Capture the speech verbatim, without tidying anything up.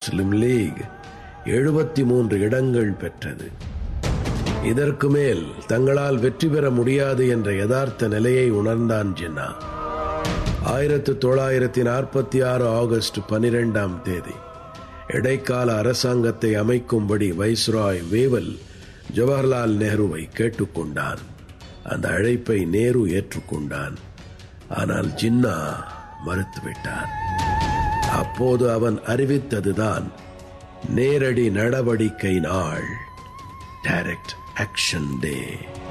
முஸ்லிம் league எழுபத்தி மூன்று இடங்கள் பெற்றது. இதற்கு மேல் தங்களால் வெற்றி பெற முடியாது என்ற யதார்த்த நிலையை உணர்ந்தான் ஜின்னா. ஆயிரத்து தொள்ளாயிரத்தி நாற்பத்தி ஆறு ஆகஸ்ட் பனிரெண்டாம் தேதி இடைக்கால அரசாங்கத்தை அமைக்கும்படி வைஸ்ராய் வேவல் ஜவஹர்லால் நேருவை கேட்டுக்கொண்டான். அந்த அழைப்பை நேரு ஏற்றுக்கொண்டான். ஆனால் ஜின்னா மறுத்துவிட்டான். அப்போது அவன் அறிவித்ததுதான் நேரடி நடவடிக்கை நாள், டைரக்ட் ஆக்ஷன் டே.